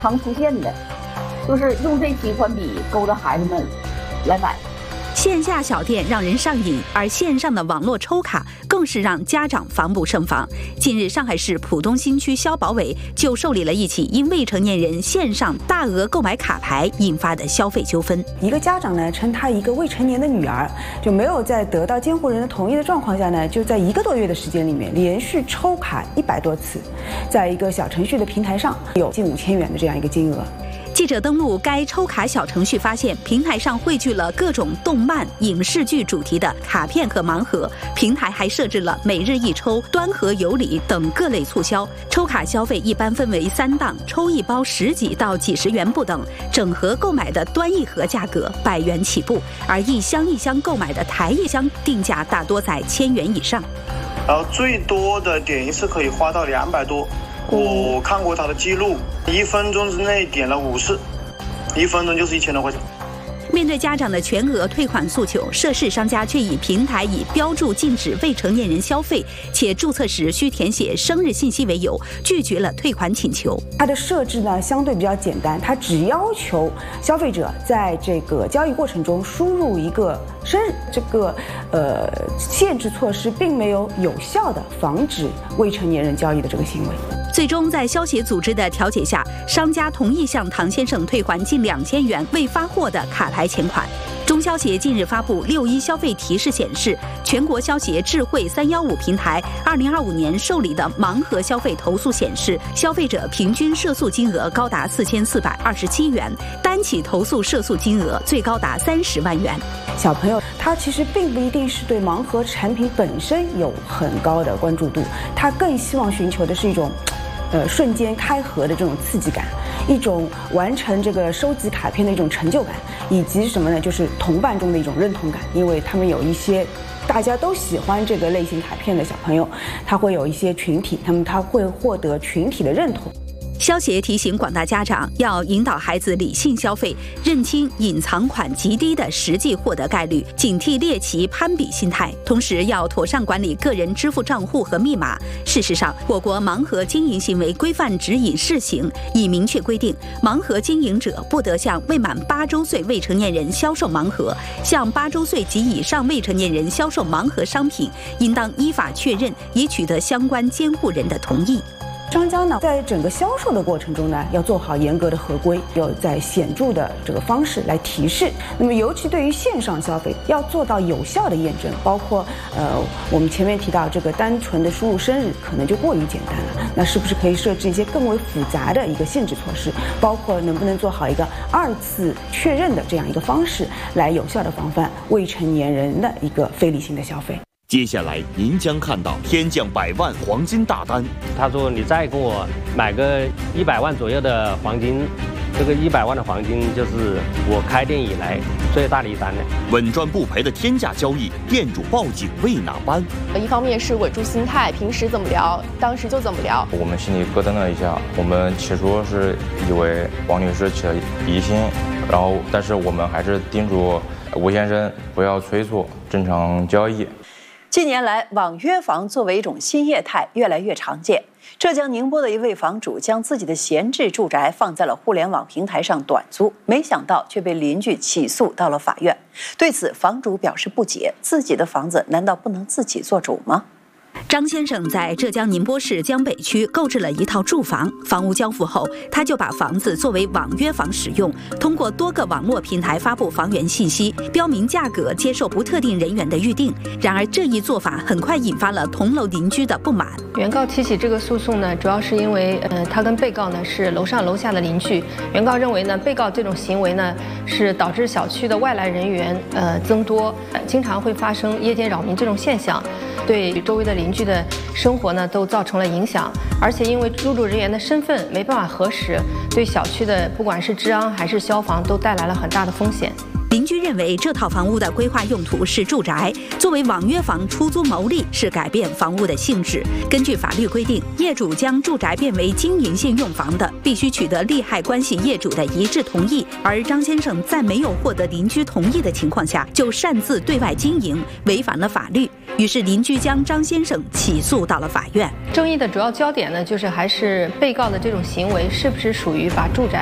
常出现的，就是用这几款笔勾搭孩子们来买。 线下小店让人上瘾，而线上的网络抽卡更是让家长防不胜防。近日，上海市浦东新区消保委就受理了一起因未成年人线上大额购买卡牌引发的消费纠纷。 一个家长呢，称他一个未成年的女儿就没有在得到监护人的同意的状况下呢，就在1个多月的时间里面连续抽卡100多次，在一个小程序的平台上有近5000元的这样一个金额。 记者登录该抽卡小程序，发现平台上汇聚了各种动漫、影视剧主题的卡片和盲盒，平台还设置了每日一抽、端盒有礼等各类促销。抽卡消费一般分为3档，抽一包10几到几十元不等，整盒购买的端一盒价格100元起步，而一箱一箱购买的台一箱定价大多在1000元以上。 然后最多的点一次可以花到200多。我看过他的记录，1分钟之内点了5次，1分钟就是1000多块钱。 面对家长的全额退款诉求，涉事商家却以平台以标注禁止未成年人消费，且注册时需填写生日信息为由，拒绝了退款请求。 它的设置呢相对比较简单，它只要求消费者在这个交易过程中输入一个生日，这个限制措施并没有有效的防止未成年人交易的这个行为。 最终在消协组织的调解下，商家同意向唐先生退还近2000元未发货的卡牌钱款。中消协近日发布6.1消费提示显示，全国消协智慧315平台2025年受理的盲盒消费投诉显示，消费者平均涉诉金额高达4427元，单起投诉涉诉金额最高达30万元。 小朋友他其实并不一定是对盲盒产品本身有很高的关注度，他更希望寻求的是一种瞬间开盒的这种刺激感，一种完成这个收集卡片的一种成就感，以及什么呢？就是同伴中的一种认同感，因为他们有一些大家都喜欢这个类型卡片的小朋友，他会有一些群体，他会获得群体的认同。 消协提醒广大家长要引导孩子理性消费，认清隐藏款极低的实际获得概率，警惕猎奇攀比心态，同时要妥善管理个人支付账户和密码。事实上，我国盲盒经营行为规范指引试行已明确规定，盲盒经营者不得向未满8周岁未成年人销售盲盒，向8周岁及以上未成年人销售盲盒商品，应当依法确认，以取得相关监护人的同意。 商家呢，在整个销售的过程中呢，要做好严格的合规，有在显著的这个方式来提示。那么，尤其对于线上消费，要做到有效的验证，包括我们前面提到这个单纯的输入生日可能就过于简单了，那是不是可以设置一些更为复杂的一个限制措施？包括能不能做好一个2次确认的这样一个方式，来有效的防范未成年人的一个非理性的消费。 接下来您将看到天降100万黄金大单。 他说你再给我买个100万左右的黄金，这个100万的黄金就是我开店以来最大的一单了。 稳赚不赔的天价交易，店主报警为哪般？ 一方面是稳住心态，平时怎么聊，当时就怎么聊。 我们心里咯噔了一下，我们起初是以为王女士起了疑心，然后但是我们还是叮嘱吴先生不要催促，正常交易。 近年来，网约房作为一种新业态越来越常见。浙江宁波的一位房主将自己的闲置住宅放在了互联网平台上短租，没想到却被邻居起诉到了法院。对此，房主表示不解：自己的房子难道不能自己做主吗？ 张先生在浙江宁波市江北区购置了一套住房，房屋交付后，他就把房子作为网约房使用，通过多个网络平台发布房源信息，标明价格，接受不特定人员的预定。然而，这一做法很快引发了同楼邻居的不满。 原告提起这个诉讼呢，主要是因为他跟被告呢是楼上楼下的邻居。原告认为呢，被告这种行为呢是导致小区的外来人员增多，经常会发生夜间扰民这种现象，对周围的邻居的生活呢都造成了影响，而且因为入住人员的身份没办法核实，对小区的不管是治安还是消防都带来了很大的风险。 邻居认为这套房屋的规划用途是住宅，作为网约房出租牟利是改变房屋的性质。根据法律规定，业主将住宅变为经营性用房的，必须取得利害关系业主的一致同意。而张先生在没有获得邻居同意的情况下，就擅自对外经营，违反了法律。 于是邻居将张先生起诉到了法院。 争议的主要焦点呢，就是还是被告的这种行为是不是属于把住宅